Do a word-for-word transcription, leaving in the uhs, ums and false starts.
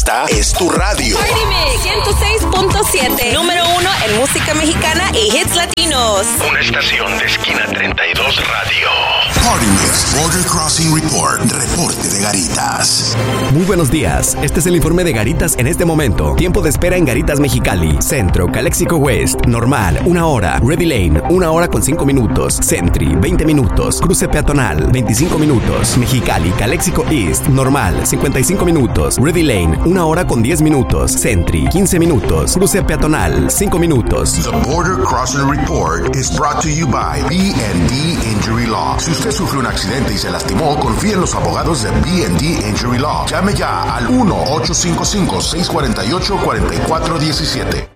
Esta es tu radio. Party Mix ciento seis punto siete, número uno en música mexicana y hits latinos. Una estación de Esquina treinta y dos Radio. Party Mix Border Crossing Report. Reporte de Garitas. Muy buenos días. Este es el informe de Garitas en este momento. Tiempo de espera en Garitas Mexicali. Centro, Calexico West. Normal, una hora. Ready Lane, una hora con cinco minutos. Sentry, veinte minutos. Cruce peatonal, veinticinco minutos. Mexicali, Calexico East. Normal, cincuenta y cinco minutos. Ready Lane, una hora con diez minutos. Sentry, quince minutos. Cruce peatonal, cinco minutos. The Border Crossing Report is brought to you by B and D Injury Law. Si usted sufrió un accidente y se lastimó, confíe en los abogados de B and D Injury Law. Llame ya al uno ocho cinco cinco, seis cuatro ocho, cuatro cuatro uno siete.